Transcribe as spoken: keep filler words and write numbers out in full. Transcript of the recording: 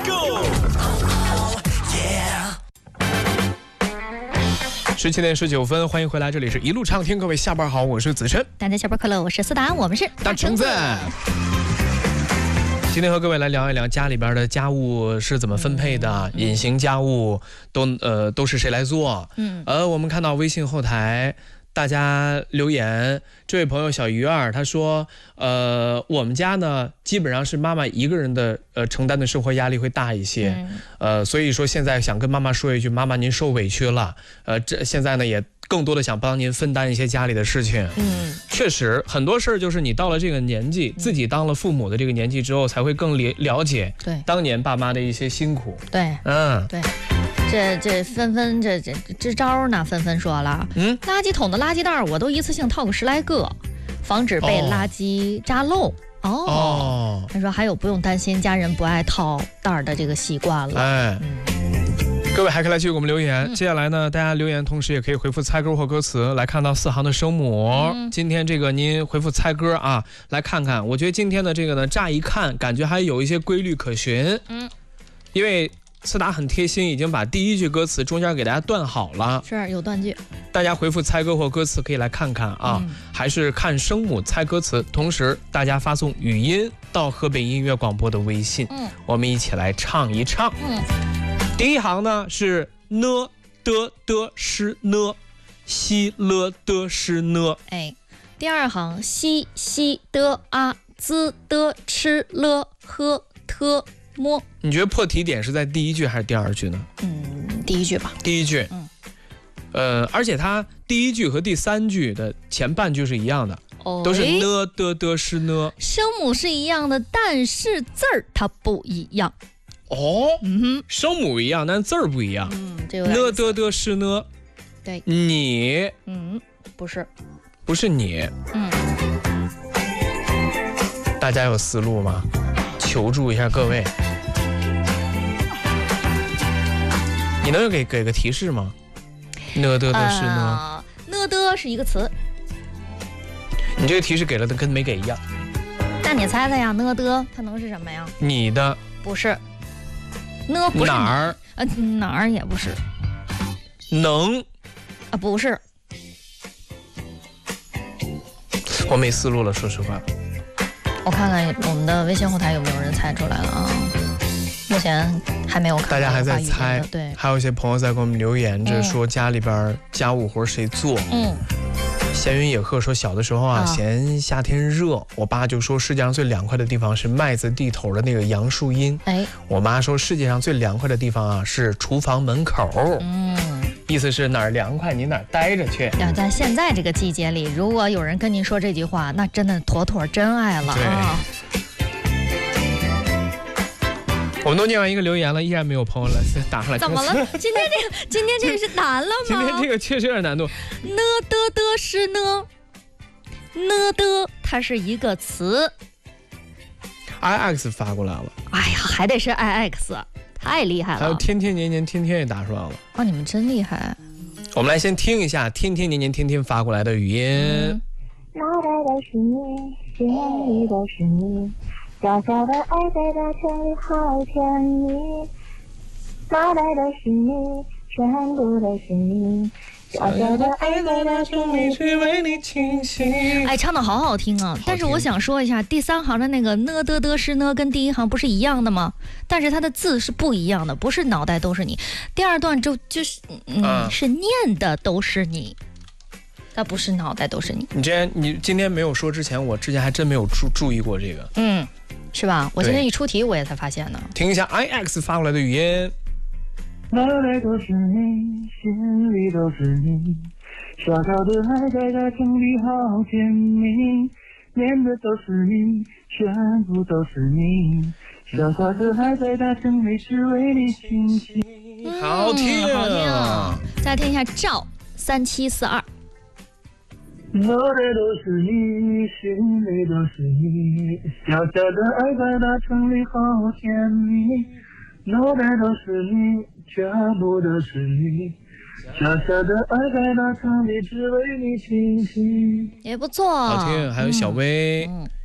Go！ 十七点十九分，欢迎回来，这里是一路畅听，各位下班好，我是子琛。 大家下班快乐，我是思达，我们是大橙子。今天和各位来聊一聊家里边的家务是怎么分配的，嗯、隐形家务都呃都是谁来做？嗯，呃，我们看到微信后台大家留言，这位朋友小鱼儿他说，呃，我们家呢基本上是妈妈一个人的呃承担的生活压力会大一些，嗯、呃，所以说现在想跟妈妈说一句，妈妈您受委屈了，呃，这现在呢也更多的想帮您分担一些家里的事情。嗯，确实很多事儿就是你到了这个年纪，嗯、自己当了父母的这个年纪之后，才会更了了解对当年爸妈的一些辛苦。 对，嗯，对。这这纷纷这这支招呢？纷纷说了，嗯，垃圾桶的垃圾袋我都一次性套个十来个，防止被垃圾扎漏。哦，哦他说还有不用担心家人不爱套袋的这个习惯了。哎。嗯各位还可以来继续给我们留言，嗯、接下来呢，大家留言同时也可以回复猜歌或歌词，来看到四行的声母。嗯、今天这个您回复猜歌啊，来看看。我觉得今天的这个呢，乍一看感觉还有一些规律可循。嗯，因为思达很贴心，已经把第一句歌词中间给大家断好了， 是有断句。 大家回复猜歌或歌词可以来看看啊，嗯、还是看声母猜歌词。同时，大家发送语音到河北音乐广播的微信，嗯，我们一起来唱一唱。嗯。第一行呢是呢的的是呢，西了的是呢。 哎，第二行西西的啊滋的吃了喝特摸。 你觉得破题点是在第一句还是第二句呢？ 嗯，第一句吧。 第一句。嗯。呃，而且它第一句和第三句的前半句是一样的，哦、都是呢的的是呢。 声母是一样的，但是字儿它不一样。 哦，嗯哼，声母一样，但字儿不一样。嗯，这个呢的的是呢， 对， 你， 嗯，不是， 不是你，嗯，大家有思路吗？求助一下各位，你能给给个提示吗？呢的的是呢， 呢的是一个词， 你这个提示给了的跟没给一样。 那你猜猜呀，呢的它能是什么呀？ 你的不是。呢不是哪儿？ 呃，哪儿也不是。 能啊，不是。 我没思路了，说实话。 我看看我们的微信后台有没有人猜出来了啊？目前还没有看到。 大家还在猜， 对。 还有一些朋友在给我们留言着说家里边家务活谁做？嗯。闲云野鹤说，小的时候啊，嫌夏天热，我爸就说世界上最凉快的地方是麦子地头的那个杨树荫。哎，我妈说世界上最凉快的地方啊是厨房门口。嗯，意思是哪儿凉快你哪儿待着去。 要在现在这个季节里，如果有人跟您说这句话，那真的妥妥真爱了啊。 我们都念完一个留言了，依然没有朋友来打上来。 怎么了？今天这个，今天这个是难了吗？ 今天这个确实有点难度。 呢的的是呢，呢的它是一个词。 I X 发过来了。 哎呀，还得是 I X， 太厉害了。 还有天天年年天天也打出来了。 哦，你们真厉害。 我们来先听一下天天年年天天发过来的语音。 脑袋都是你，心里都是你。小小的爱在大圈里好甜蜜，脑袋都是你，全部都是你。小小的爱在大圈里去为你倾心。 哎，唱的好好听啊！但是我想说一下，第三行的那个呢的的是呢，跟第一行不是一样的吗？但是它的字是不一样的，不是脑袋都是你。第二段就就是嗯、啊、是念的都是你。它不是脑袋都是你。 你之前你今天没有说之前，我之前还真没有注注意过这个。 嗯，是吧？我今天一出题我也才发现呢。 听一下 I X 发过来的语音。 脑袋都是你，心里都是你，小小的爱在大城里好甜蜜，念的都是你，全部都是你，小小的爱在大城里只为你倾心。 嗯、 好听， 好听。再听一下赵三七四二。 脑袋都是你，心里都是你，小小的爱在大城里好甜蜜，脑袋都是你，全部都是你，小小的爱在大城里只为你倾心。 也不错， 好听。还有小薇。嗯嗯